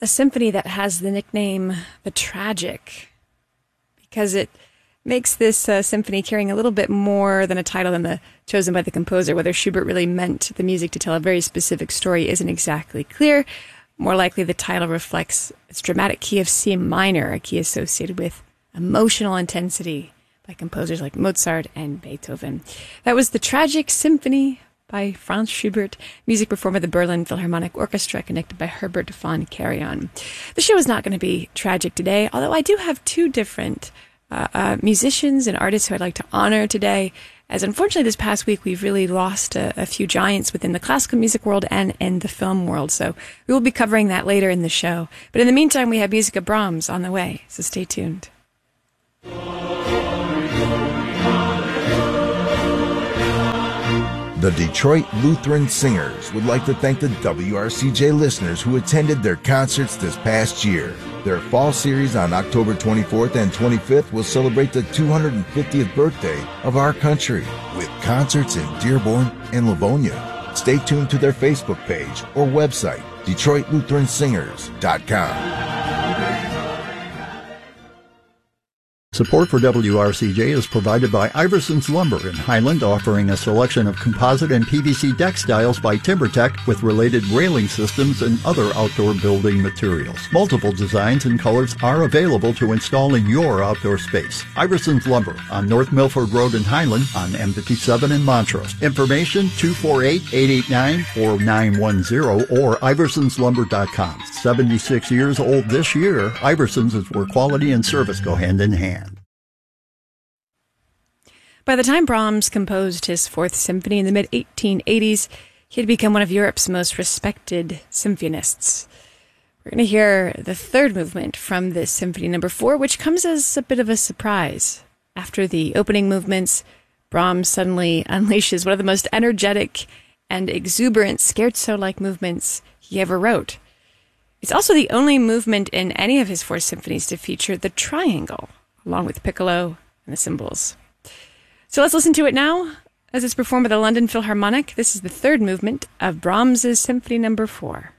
a symphony that has the nickname The Tragic, because it makes this symphony carrying a little bit more than a title than the chosen by the composer. Whether Schubert really meant the music to tell a very specific story isn't exactly clear. More likely, the title reflects its dramatic key of C minor, a key associated with emotional intensity by composers like Mozart and Beethoven. That was The Tragic Symphony by Franz Schubert, music performed by the Berlin Philharmonic Orchestra, conducted by Herbert von Karajan. The show is not going to be tragic today, although I do have two different musicians and artists who I'd like to honor today, as unfortunately this past week we've really lost a few giants within the classical music world and in the film world, so we will be covering that later in the show. But in the meantime, we have music of Brahms on the way, so stay tuned. The Detroit Lutheran Singers would like to thank the WRCJ listeners who attended their concerts this past year. Their fall series on October 24th and 25th will celebrate the 250th birthday of our country with concerts in Dearborn and Livonia. Stay tuned to their Facebook page or website, DetroitLutheranSingers.com. Support for WRCJ is provided by Iverson's Lumber in Highland, offering a selection of composite and PVC deck styles by TimberTech with related railing systems and other outdoor building materials. Multiple designs and colors are available to install in your outdoor space. Iverson's Lumber on North Milford Road in Highland on M57 in Montrose. Information 248-889-4910 or iversonslumber.com. 76 years old this year, Iverson's is where quality and service go hand in hand. By the time Brahms composed his Fourth Symphony in the mid-1880s, he had become one of Europe's most respected symphonists. We're going to hear the third movement from this Symphony No. 4, which comes as a bit of a surprise. After the opening movements, Brahms suddenly unleashes one of the most energetic and exuberant scherzo-like movements he ever wrote. It's also the only movement in any of his four symphonies to feature the triangle, along with piccolo and the cymbals. So let's listen to it now, as it's performed by the London Philharmonic. This is the third movement of Brahms' Symphony No. 4.